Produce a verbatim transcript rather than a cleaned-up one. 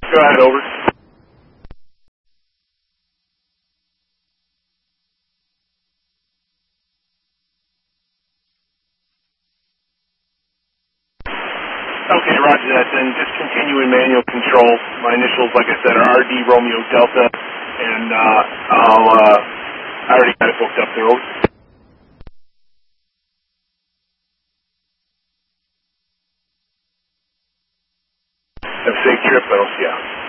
Go ahead, over. Okay, roger that. Then just continue in manual control. My initials, like I said, are R D Romeo Delta, and uh, I'll, uh, I already got it booked up there, over. Have a safe trip, but I'll see you out.